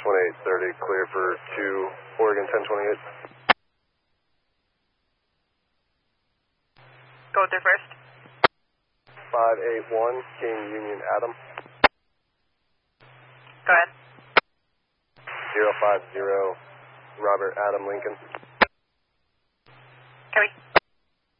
2830, clear for 2, Oregon 1028. Go there first. 581, King Union Adam. Go ahead. 050, Robert Adam Lincoln. Copy.